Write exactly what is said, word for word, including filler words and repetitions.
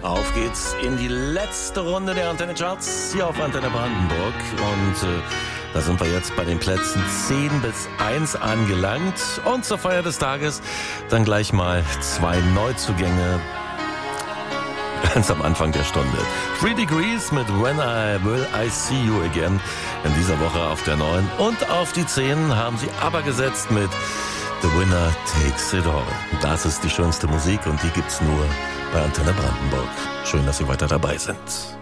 Auf geht's in die letzte Runde der Antenne Charts hier auf Antenne Brandenburg. Und äh, da sind wir jetzt bei den Plätzen zehn bis eins angelangt. Und zur Feier des Tages dann gleich mal zwei Neuzugänge ganz am Anfang der Stunde. Three Degrees mit When I Will I See You Again in dieser Woche auf der neun. Und auf die zehn haben sie aber gesetzt mit The Winner Takes It All. Das ist die schönste Musik und die gibt's nur bei Antenne Brandenburg. Schön, dass Sie weiter dabei sind.